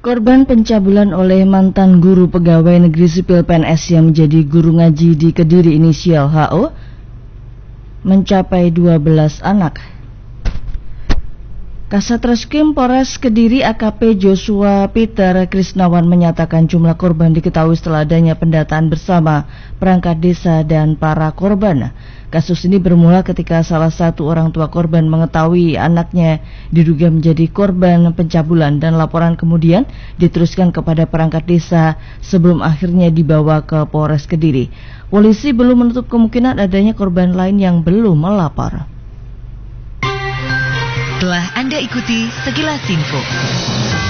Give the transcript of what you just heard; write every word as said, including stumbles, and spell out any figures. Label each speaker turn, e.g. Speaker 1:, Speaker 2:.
Speaker 1: Korban pencabulan oleh mantan guru pegawai negeri sipil P N S yang menjadi guru ngaji di Kediri inisial H O mencapai dua belas anak. Kasat Reskrim Polres Kediri A K P Joshua Peter Krisnawan menyatakan jumlah korban diketahui setelah adanya pendataan bersama perangkat desa dan para korban. Kasus ini bermula ketika salah satu orang tua korban mengetahui anaknya diduga menjadi korban pencabulan dan laporan kemudian diteruskan kepada perangkat desa sebelum akhirnya dibawa ke Polres Kediri. Polisi belum menutup kemungkinan adanya korban lain yang belum melapor.
Speaker 2: Telah Anda ikuti sekilas info.